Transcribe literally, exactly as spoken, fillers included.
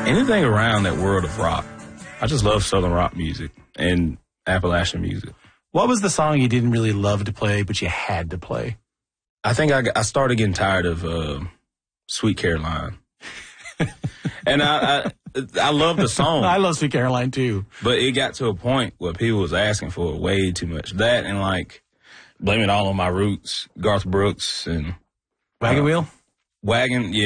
anything around that world of rock. I just love Southern rock music and Appalachian music. What was the song you didn't really love to play, but you had to play? I think I, I started getting tired of uh, Sweet Caroline. And I, I I love the song. I love Sweet Caroline, too. But it got to a point where people was asking for it way too much. That and, like, Blame It All on My Roots, Garth Brooks, and... Wagon uh, Wheel? Wagon, yeah.